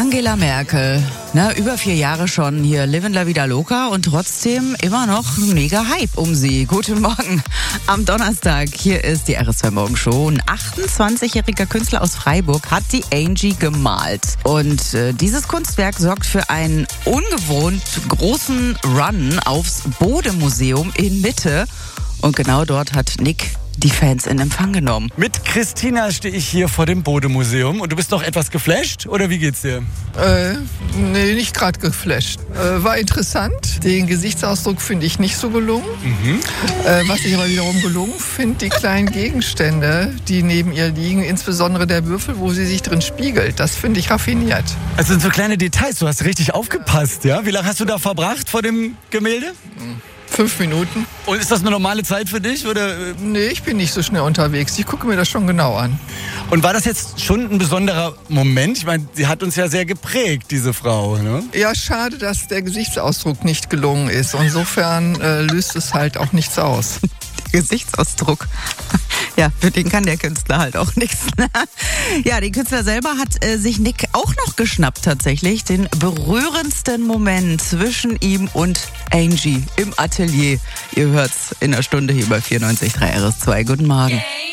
Angela Merkel, über 4 Jahre schon hier Livin' La Vida Loca und trotzdem immer noch ein mega Hype um sie. Guten Morgen am Donnerstag, hier ist die RS2 Morgenshow. Ein 28-jähriger Künstler aus Freiburg hat die Angie gemalt. Und dieses Kunstwerk sorgt für einen ungewohnt großen Run aufs Bode-Museum in Mitte. Und genau dort hat Nick die Fans in Empfang genommen. Mit Christina stehe ich hier vor dem Bode-Museum und du bist noch etwas geflasht, oder wie geht's dir? Nee, nicht gerade geflasht. War interessant. Den Gesichtsausdruck finde ich nicht so gelungen. Was ich aber wiederum gelungen finde, die kleinen Gegenstände, die neben ihr liegen, insbesondere der Würfel, wo sie sich drin spiegelt, das finde ich raffiniert. Es sind so kleine Details, du hast richtig aufgepasst, ja? Wie lange hast du da verbracht vor dem Gemälde? 5 Minuten. Und ist das eine normale Zeit für dich, oder? Nee, ich bin nicht so schnell unterwegs. Ich gucke mir das schon genau an. Und war das jetzt schon ein besonderer Moment? Ich meine, sie hat uns ja sehr geprägt, diese Frau, ne? Ja, schade, dass der Gesichtsausdruck nicht gelungen ist. Insofern löst es halt auch nichts aus. Gesichtsausdruck. Ja, für den kann der Künstler halt auch nichts. Ja, der Künstler selber hat sich Nick auch noch geschnappt tatsächlich. Den berührendsten Moment zwischen ihm und Angie im Atelier. Ihr hört's in der Stunde hier bei 94.3 RS2. Guten Morgen.